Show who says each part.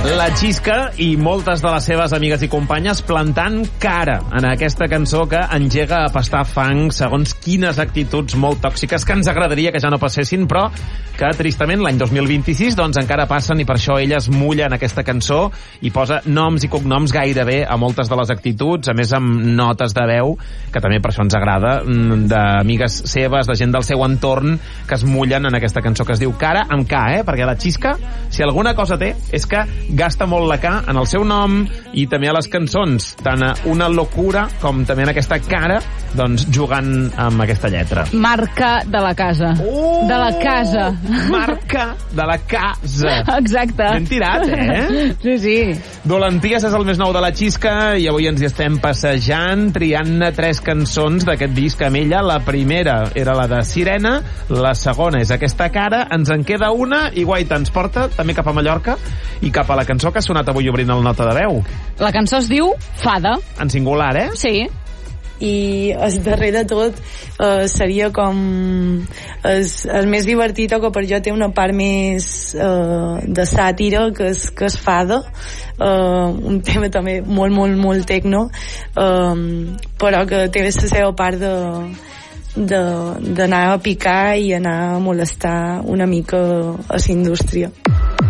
Speaker 1: La Xisca i moltes de les seves amigues i companyes plantant cara en aquesta cançó que engega a pastar fang segons quines actituds molt tòxiques que ens agradaria que ja no passessin, però que tristament l'any 2026 doncs encara passen, i per això ella es mulla en aquesta cançó i posa noms i cognoms gairebé a moltes de les actituds, a més amb notes de veu, que també per això ens agrada, d'amigues seves, de gent del seu entorn que es mullen en aquesta cançó que es diu Cara amb K, perquè la Xisca, si alguna cosa té, és que gasta molt la K en el seu nom i també a les cançons, tant a Una locura com també en aquesta cara, doncs jugant amb aquesta lletra.
Speaker 2: Marca de la casa. De la casa.
Speaker 1: Marca de la casa.
Speaker 2: Exacte.
Speaker 1: Ben tirat,
Speaker 2: Sí, sí.
Speaker 1: Dolenties és el més nou de la Xisca i avui ens hi estem passejant, triant-ne 3 cançons d'aquest disc amb ella. La primera era la de Sirena, la segona és aquesta Cara, ens en queda una i guaita, ens porta també cap a Mallorca i cap a la cançó que ha sonat avui obrint el Nota de Veu.
Speaker 2: La cançó es diu Fada.
Speaker 1: En singular,
Speaker 2: Sí.
Speaker 3: I el darrer de tot seria com el més divertit, o que per jo té una part més de sàtira, que és Fada, un tema també molt, molt, molt tecno, però que té la seva part d'anar a picar i anar a molestar una mica a la indústria.